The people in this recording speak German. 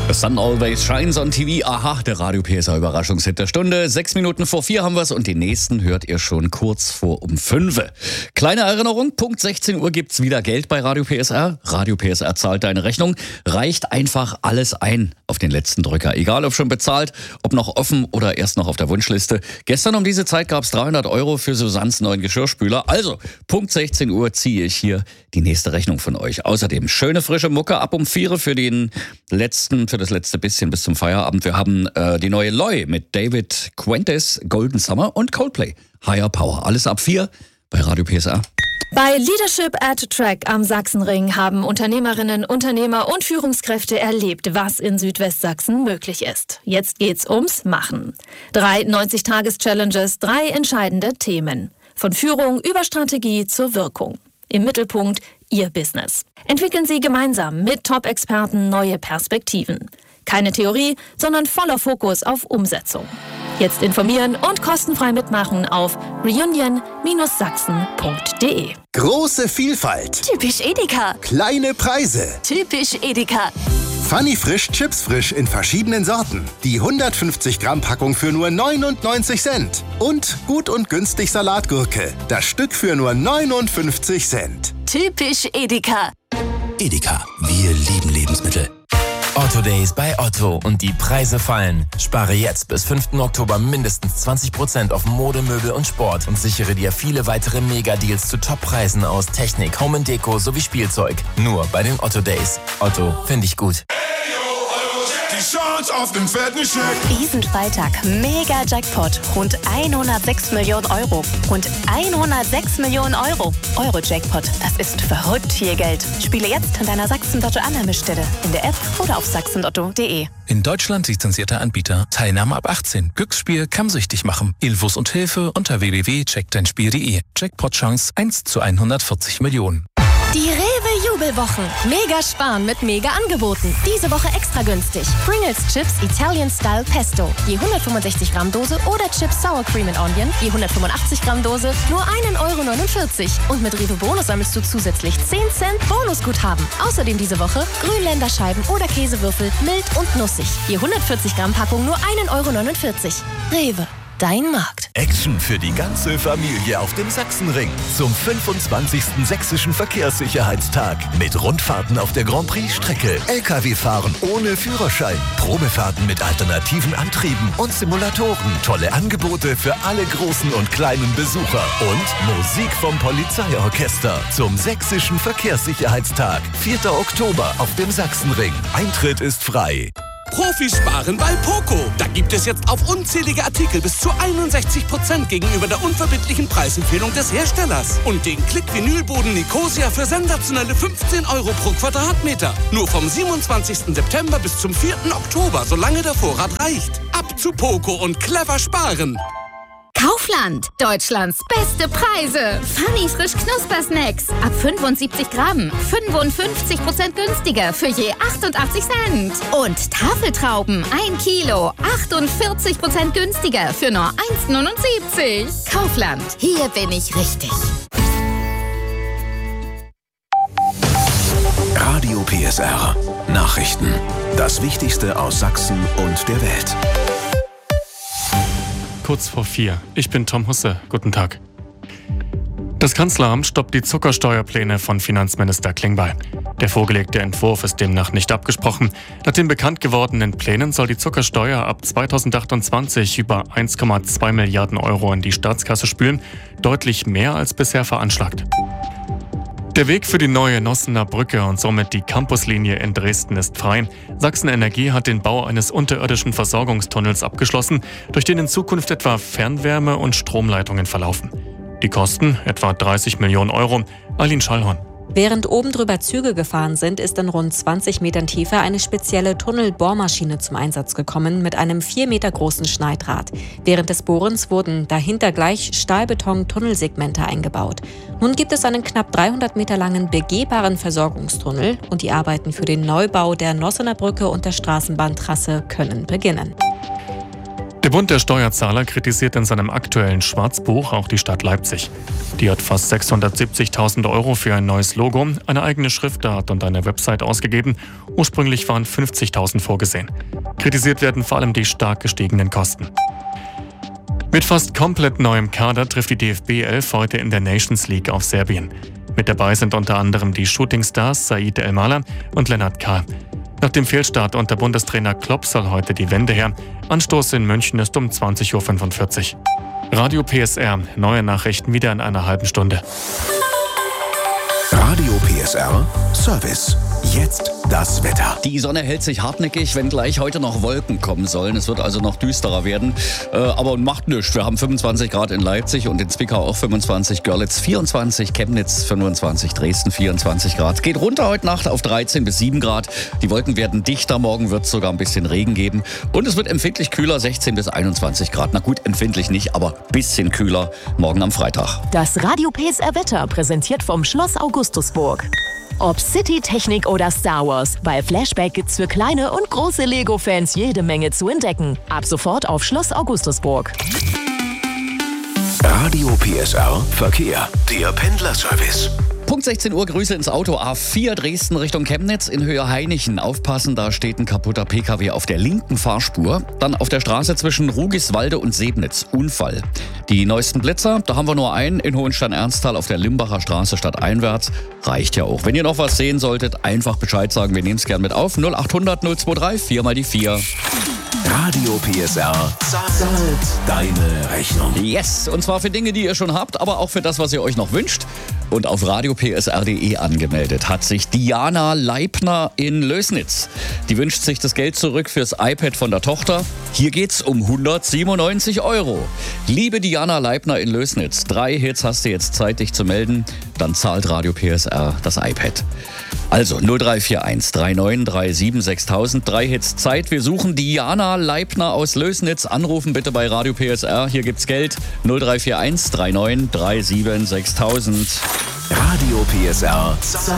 The Sun Always Shines on TV. Aha, der Radio PSR Überraschungshit der Stunde. 6 Minuten vor 4 haben wir es und den nächsten hört ihr schon kurz vor um 5. Kleine Erinnerung, Punkt 16 Uhr gibt's wieder Geld bei Radio PSR. Radio PSR zahlt deine Rechnung. Reicht einfach alles ein auf den letzten Drücker. Egal ob schon bezahlt, ob noch offen oder erst noch auf der Wunschliste. Gestern um diese Zeit gab's 300 Euro für Susannes neuen Geschirrspüler. Also, Punkt 16 Uhr ziehe ich hier die nächste Rechnung von euch. Außerdem schöne frische Mucke ab um 4 für das letzte bisschen bis zum Feierabend. Wir haben die neue Loi mit David Fuentes, Golden Summer und Coldplay, Higher Power. Alles ab 4 bei Radio PSR. Bei Leadership at Track am Sachsenring haben Unternehmerinnen, Unternehmer und Führungskräfte erlebt, was in Südwestsachsen möglich ist. Jetzt geht's ums Machen. 3 90-Tages-Challenges, 3 entscheidende Themen. Von Führung über Strategie zur Wirkung. Im Mittelpunkt Ihr Business. Entwickeln Sie gemeinsam mit Top-Experten neue Perspektiven. Keine Theorie, sondern voller Fokus auf Umsetzung. Jetzt informieren und kostenfrei mitmachen auf reunion-sachsen.de. Große Vielfalt. Typisch Edeka. Kleine Preise. Typisch Edeka. Funny Frisch Chips Frisch in verschiedenen Sorten. Die 150 Gramm Packung für nur 99 Cent. Und gut und günstig Salatgurke. Das Stück für nur 59 Cent. Typisch Edeka. Edeka, wir lieben Lebensmittel. Otto Days bei Otto und die Preise fallen. Spare jetzt bis 5. Oktober mindestens 20% auf Mode, Möbel und Sport und sichere dir viele weitere Mega-Deals zu Top-Preisen aus Technik, Home & Deko sowie Spielzeug. Nur bei den Otto Days. Otto, finde ich gut. Die Chance auf den fetten Scheck. Diesen Freitag Mega-Jackpot. Rund 106 Millionen Euro. Rund 106 Millionen Euro. Euro-Jackpot. Das ist verrückt viel Geld. Spiele jetzt an deiner Sachsen-Lotto-Annahmestelle. In der App oder auf sachsenlotto.de. In Deutschland lizenzierter Anbieter. Teilnahme ab 18. Glücksspiel kann süchtig machen. Infos und Hilfe unter www.checkdeinspiel.de. Jackpot-Chance 1 zu 140 Millionen. Die Rewe-Jubelwochen. Mega sparen mit Mega-Angeboten. Diese Woche extra günstig. Pringles Chips Italian Style Pesto. Je 165 Gramm Dose oder Chips Sour Cream and Onion. Je 185 Gramm Dose nur 1,49 €. Und mit Rewe Bonus sammelst du zusätzlich 10 Cent Bonusguthaben. Außerdem diese Woche Grünländerscheiben oder Käsewürfel mild und nussig. Je 140 Gramm Packung nur 1,49 €. Rewe. Dein Markt. Action für die ganze Familie auf dem Sachsenring zum 25. Sächsischen Verkehrssicherheitstag mit Rundfahrten auf der Grand Prix-Strecke, LKW-Fahren ohne Führerschein, Probefahrten mit alternativen Antrieben und Simulatoren, tolle Angebote für alle großen und kleinen Besucher und Musik vom Polizeiorchester zum Sächsischen Verkehrssicherheitstag, 4. Oktober auf dem Sachsenring. Eintritt ist frei. Profis sparen bei Poco. Da gibt es jetzt auf unzählige Artikel bis zu 61% gegenüber der unverbindlichen Preisempfehlung des Herstellers. Und den Klick-Vinylboden Nicosia für sensationelle 15 € pro Quadratmeter. Nur vom 27. September bis zum 4. Oktober, solange der Vorrat reicht. Ab zu Poco und clever sparen. Kaufland, Deutschlands beste Preise. Funny Frisch Knuspersnacks. Ab 75 Gramm. 55% günstiger für je 88 Cent. Und Tafeltrauben, 1 Kilo. 48% günstiger für nur 1,79 €. Kaufland, hier bin ich richtig. Radio PSR. Nachrichten. Das Wichtigste aus Sachsen und der Welt. Kurz vor 4. Ich bin Tom Husse. Guten Tag. Das Kanzleramt stoppt die Zuckersteuerpläne von Finanzminister Klingbeil. Der vorgelegte Entwurf ist demnach nicht abgesprochen. Nach den bekannt gewordenen Plänen soll die Zuckersteuer ab 2028 über 1,2 Milliarden € in die Staatskasse spülen, deutlich mehr als bisher veranschlagt. Der Weg für die neue Nossener Brücke und somit die Campuslinie in Dresden ist frei. Sachsen Energie hat den Bau eines unterirdischen Versorgungstunnels abgeschlossen, durch den in Zukunft etwa Fernwärme- und Stromleitungen verlaufen. Die Kosten etwa 30 Millionen €. Aline Schallhorn. Während oben drüber Züge gefahren sind, ist in rund 20 Metern Tiefe eine spezielle Tunnelbohrmaschine zum Einsatz gekommen mit einem 4 Meter großen Schneidrad. Während des Bohrens wurden dahinter gleich Stahlbeton-Tunnelsegmente eingebaut. Nun gibt es einen knapp 300 Meter langen begehbaren Versorgungstunnel und die Arbeiten für den Neubau der Nossener Brücke und der Straßenbahntrasse können beginnen. Der Bund der Steuerzahler kritisiert in seinem aktuellen Schwarzbuch auch die Stadt Leipzig. Die hat fast 670.000 Euro für ein neues Logo, eine eigene Schriftart und eine Website ausgegeben. Ursprünglich waren 50.000 vorgesehen. Kritisiert werden vor allem die stark gestiegenen Kosten. Mit fast komplett neuem Kader trifft die DFB 11 heute in der Nations League auf Serbien. Mit dabei sind unter anderem die Shootingstars Said El-Mala und Lennart Kahl. Nach dem Fehlstart unter Bundestrainer Klopp soll heute die Wende her. Anstoß in München ist um 20.45 Uhr. Radio PSR, neue Nachrichten wieder in einer halben Stunde. Radio PSR Service. Jetzt das Wetter. Die Sonne hält sich hartnäckig, wenn gleich heute noch Wolken kommen sollen. Es wird also noch düsterer werden, aber macht nichts. Wir haben 25 Grad in Leipzig und in Zwickau auch 25, Görlitz 24, Chemnitz 25, Dresden 24 Grad. Geht runter heute Nacht auf 13 bis 7 Grad. Die Wolken werden dichter, morgen wird es sogar ein bisschen Regen geben. Und es wird empfindlich kühler, 16 bis 21 Grad. Na gut, empfindlich nicht, aber ein bisschen kühler morgen am Freitag. Das Radio PSR Wetter präsentiert vom Schloss Augustusburg. Ob City, Technik oder Star Wars, bei Flashback gibt's für kleine und große Lego-Fans jede Menge zu entdecken. Ab sofort auf Schloss Augustusburg. Radio PSR Verkehr, der Pendlerservice. Punkt 16 Uhr, Grüße ins Auto. A4 Dresden Richtung Chemnitz in Höhe Heinichen. Aufpassen, da steht ein kaputter PKW auf der linken Fahrspur. Dann auf der Straße zwischen Rugiswalde und Sebnitz. Unfall. Die neuesten Blitzer, da haben wir nur einen in Hohenstein-Ernsthal auf der Limbacher Straße stadteinwärts. Reicht ja auch. Wenn ihr noch was sehen solltet, einfach Bescheid sagen. Wir nehmen es gern mit auf. 0800 023 4 mal die 4. Radio PSR zahlt deine Rechnung. Yes, und zwar für Dinge, die ihr schon habt, aber auch für das, was ihr euch noch wünscht. Und auf radiopsr.de angemeldet hat sich Diana Leibner in Lößnitz. Die wünscht sich das Geld zurück fürs iPad von der Tochter. Hier geht's um 197 €. Liebe Diana Leibner in Lößnitz, 3 Hits hast du jetzt Zeit, dich zu melden. Dann zahlt Radio PSR das iPad. Also 0341 3937 6000, 3 Hits Zeit. Wir suchen Diana Leibner aus Lößnitz. Anrufen bitte bei Radio PSR. Hier gibt's Geld. 0341 3937 6000. Radio PSR